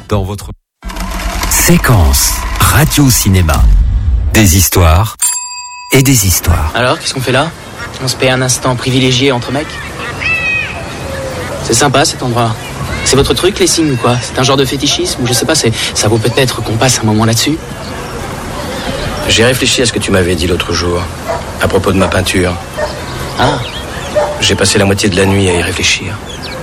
dans votre séquence radio-cinéma. Des histoires et des histoires. Alors, qu'est-ce qu'on fait là? On se paye un instant privilégié entre mecs? C'est sympa cet endroit. C'est votre truc, les signes ou quoi? C'est un genre de fétichisme ou je sais pas, ça vaut peut-être qu'on passe un moment là-dessus? J'ai réfléchi à ce que tu m'avais dit l'autre jour, à propos de ma peinture. Ah. J'ai passé la moitié de la nuit à y réfléchir.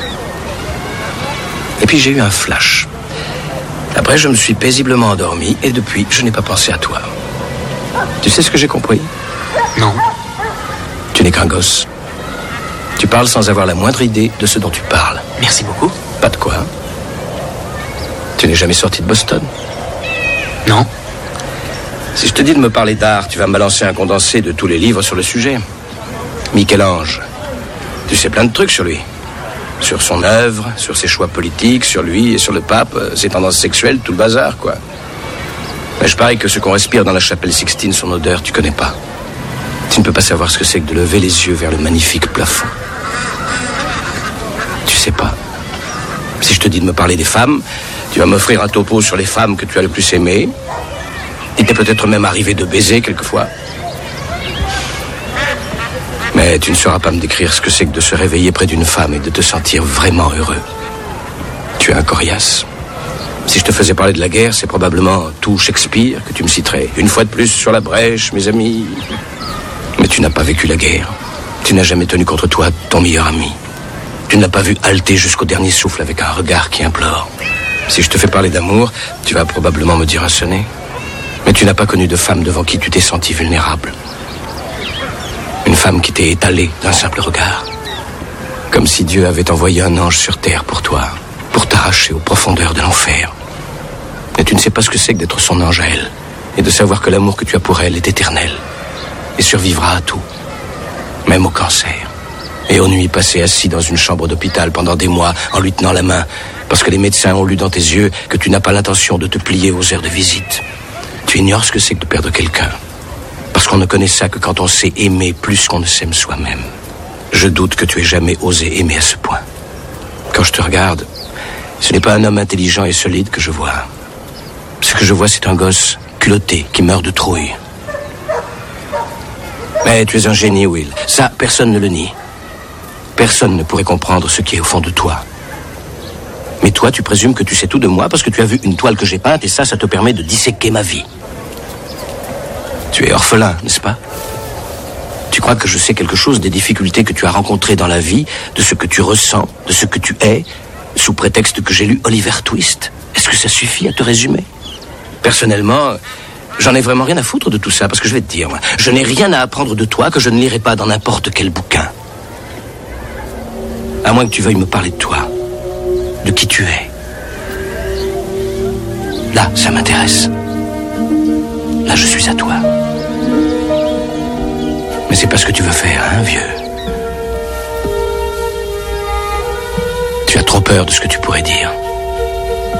Et puis j'ai eu un flash. Après, je me suis paisiblement endormi et depuis, je n'ai pas pensé à toi. Tu sais ce que j'ai compris? Non. Tu n'es qu'un gosse. Tu parles sans avoir la moindre idée de ce dont tu parles. Merci beaucoup. Pas de quoi. Tu n'es jamais sorti de Boston? Non. Si je te dis de me parler d'art, tu vas me balancer un condensé de tous les livres sur le sujet. Michel-Ange. Tu sais plein de trucs sur lui. Sur son œuvre, sur ses choix politiques, sur lui et sur le pape, ses tendances sexuelles, tout le bazar, quoi. Mais je parie que ce qu'on respire dans la chapelle Sixtine, son odeur, tu connais pas. Tu ne peux pas savoir ce que c'est que de lever les yeux vers le magnifique plafond. Tu sais pas. Si je te dis de me parler des femmes, tu vas m'offrir un topo sur les femmes que tu as le plus aimées. Il t'est peut-être même arrivé de baiser quelquefois. Mais tu ne sauras pas me décrire ce que c'est que de se réveiller près d'une femme et de te sentir vraiment heureux. Tu es un coriace. Si je te faisais parler de la guerre, c'est probablement tout Shakespeare que tu me citerais. Une fois de plus sur la brèche, mes amis. Mais tu n'as pas vécu la guerre. Tu n'as jamais tenu contre toi ton meilleur ami. Tu ne l'as pas vu halter jusqu'au dernier souffle avec un regard qui implore. Si je te fais parler d'amour, tu vas probablement me dire un sonnet. Mais tu n'as pas connu de femme devant qui tu t'es senti vulnérable. Une femme qui t'est étalée d'un simple regard. Comme si Dieu avait envoyé un ange sur terre pour toi, pour t'arracher aux profondeurs de l'enfer. Et tu ne sais pas ce que c'est que d'être son ange à elle, et de savoir que l'amour que tu as pour elle est éternel, et survivra à tout, même au cancer. Et aux nuits passées assis dans une chambre d'hôpital pendant des mois en lui tenant la main, parce que les médecins ont lu dans tes yeux que tu n'as pas l'intention de te plier aux heures de visite. Tu ignores ce que c'est que de perdre quelqu'un. Parce qu'on ne connaît ça que quand on sait aimer plus qu'on ne s'aime soi-même. Je doute que tu aies jamais osé aimer à ce point. Quand je te regarde, ce n'est pas un homme intelligent et solide que je vois. Ce que je vois, c'est un gosse culotté qui meurt de trouille. Mais tu es un génie, Will. Ça, personne ne le nie. Personne ne pourrait comprendre ce qui est au fond de toi. Mais toi, tu présumes que tu sais tout de moi parce que tu as vu une toile que j'ai peinte et ça te permet de disséquer ma vie. Tu es orphelin, n'est-ce pas? Tu crois que je sais quelque chose des difficultés que tu as rencontrées dans la vie, de ce que tu ressens, de ce que tu es, sous prétexte que j'ai lu Oliver Twist? Est-ce que ça suffit à te résumer? Personnellement, j'en ai vraiment rien à foutre de tout ça, parce que je vais te dire, moi, je n'ai rien à apprendre de toi que je ne lirai pas dans n'importe quel bouquin. À moins que tu veuilles me parler de toi, de qui tu es. Là, ça m'intéresse. Là, je suis à toi. Mais c'est pas ce que tu veux faire, hein, vieux? Tu as trop peur de ce que tu pourrais dire.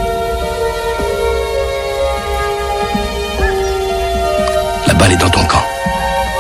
La balle est dans ton camp.